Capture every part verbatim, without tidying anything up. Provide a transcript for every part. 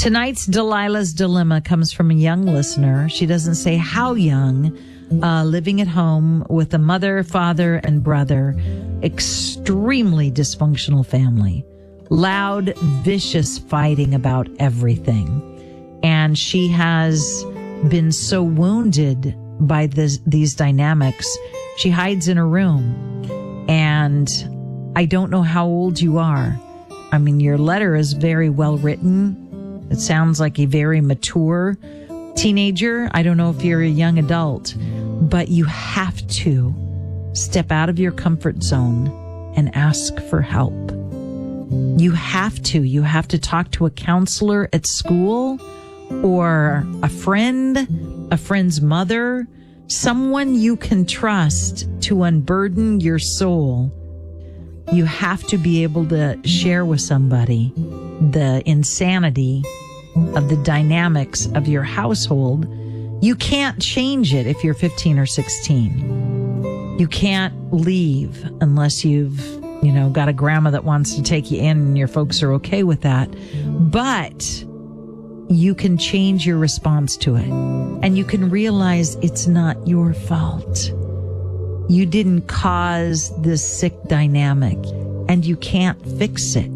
Tonight's Delilah's Dilemma comes from a young listener. She doesn't say how young, uh, living at home with a mother, father, and brother. Extremely dysfunctional family. Loud, vicious fighting about everything. And she has been so wounded by this, these dynamics. She hides in her room. And I don't know how old you are. I mean, your letter is very well written. It sounds like a very mature teenager. I don't know if you're a young adult, but you have to step out of your comfort zone and ask for help. You have to. You have to talk to a counselor at school or a friend, a friend's mother, someone you can trust to unburden your soul. You have to be able to share with somebody the insanity of the dynamics of your household. You can't change it if you're fifteen or sixteen. You can't leave unless you've, you know, got a grandma that wants to take you in and your folks are okay with that. But you can change your response to it. And you can realize it's not your fault. You didn't cause this sick dynamic and you can't fix it.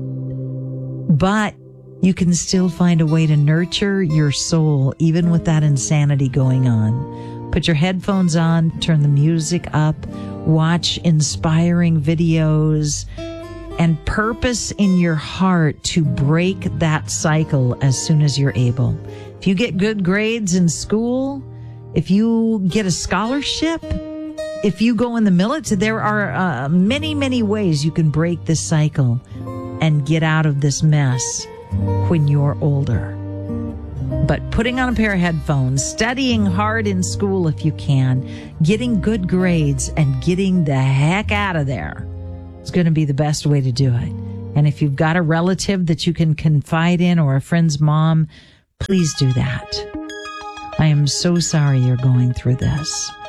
But you can still find a way to nurture your soul, even with that insanity going on. Put your headphones on, turn the music up, watch inspiring videos, and purpose in your heart to break that cycle as soon as you're able. If you get good grades in school, if you get a scholarship, if you go in the military, there are uh, many, many ways you can break this cycle and get out of this mess when you're older. But putting on a pair of headphones, studying hard in school if you can, getting good grades, and getting the heck out of there is going to be the best way to do it. And if you've got a relative that you can confide in or a friend's mom, please do that. I am so sorry you're going through this.